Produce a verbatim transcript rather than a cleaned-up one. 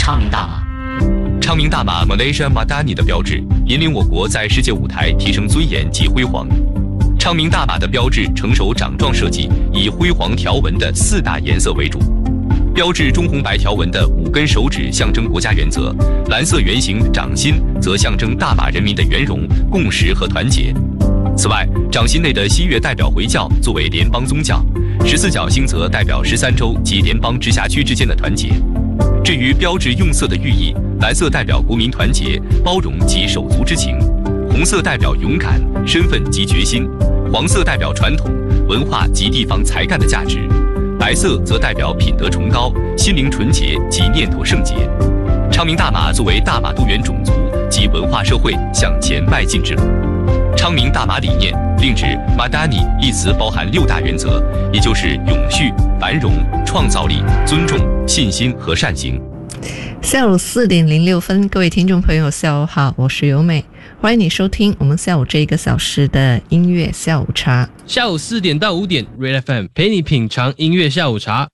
昌明大马。 昌明大马 Malaysia Madani 的标志，引领我国在世界舞台提升尊严及辉煌。昌明大马的标志成熟掌状设计，以辉煌条纹的四大颜色为主。标志中红白条纹的五根手指象征国家原则，蓝色圆形掌心则象征大马人民的圆融、共识和团结。此外，掌心内的西月代表回教作为联邦宗教，十四角星则代表十三州及联邦直辖区之间的团结。至于标志用色的寓意，蓝色代表国民团结、包容及手足之情，红色代表勇敢、身份及决心，黄色代表传统、文化及地方才干的价值，白色则代表品德崇高、心灵纯洁及念头圣洁。昌明大马作为大马多元种族及文化社会向前迈进之路。昌明大马理念另指 Madani 一词包含六大原则，也就是永续、繁荣、创造力、尊重、信心和善行。 下午四点零六分，各位听众朋友，下午好，我是由美，欢迎你收听我们下午这一个小时的音乐下午茶。 下午四点到五点 ，Red F M 陪你品尝音乐下午茶。